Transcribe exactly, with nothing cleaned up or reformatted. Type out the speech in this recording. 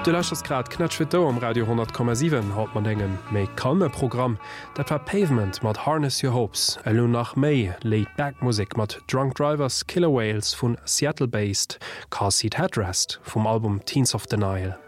De Lächersgrad knëtschwet do am Radio hundert Komma sieben haut man engem méi kalme Programm, dat war Pavement mat Harness Your Hopes, e lo nach méi Laid-Back-Musik mat Drunk Drivers, Killer Whales vun Seattle-based, Car Seat Headrest vum Album Teens of the Nile.